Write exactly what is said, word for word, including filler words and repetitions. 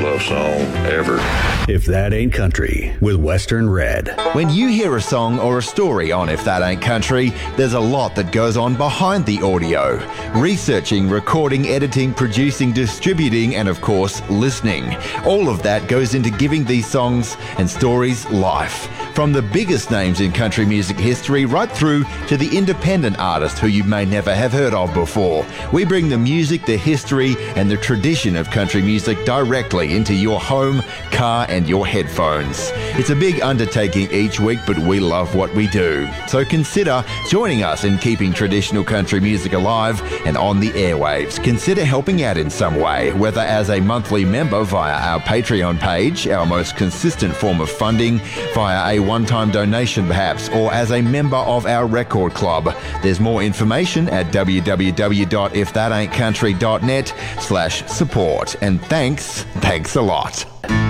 love song ever. If That Ain't Country with Western Red. When you hear a song or a story on If That Ain't Country, there's a lot that goes on behind the audio. Researching, recording, editing, producing, distributing, and of course, listening. All of that goes into giving these songs and stories life. From the biggest names in country music history right through to the independent artist who you may never have heard of before. We bring the music, the history, and the tradition of country music directly into your home, car, and your headphones. It's a big undertaking each week, but we love what we do. So consider joining us in keeping traditional country music alive and on the airwaves. Consider helping out in some way, whether as a monthly member via our Patreon page, our most consistent form of funding, via a one-time donation perhaps, or as a member of our record club. There's more information at w w w dot if that ain't country dot net slash support. And thanks, thanks a lot.